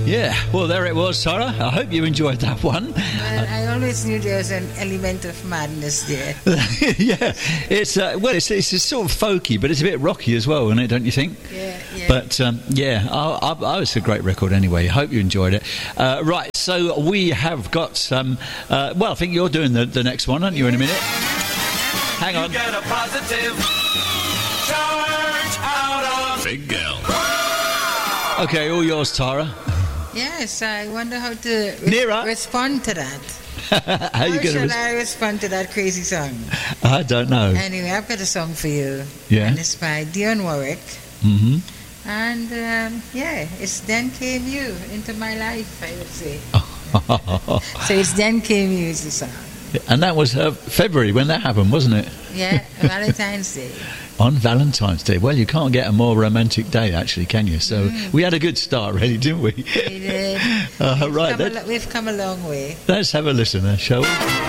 Yeah, well, there it was, Sarah. I hope you enjoyed that one. Well, I always knew there was an element of madness there. Yeah, it's sort of folky, but it's a bit rocky as well, isn't it? Don't you think? Yeah. But I was a great record anyway. I hope you enjoyed it. Right, so we have got some. I think you're doing the next one, aren't you? In a minute. Hang on. You get a positive charge out of Big Girl. Okay, all yours, Tara. Yes, I wonder how to Nearer. respond to that. How you going should I respond to that crazy song? I don't know. Anyway, I've got a song for you. Yeah. And it's by Dionne Warwick. Mm-hmm. And it's Then Came You into my life, I would say. So it's Then Came You is the song. And that was February when that happened, wasn't it? Yeah, Valentine's Day. On Valentine's Day. Well, you can't get a more romantic day, actually, can you? So we had a good start, really, didn't we? We did. Right. We've come a long way. Let's have a listen, shall we?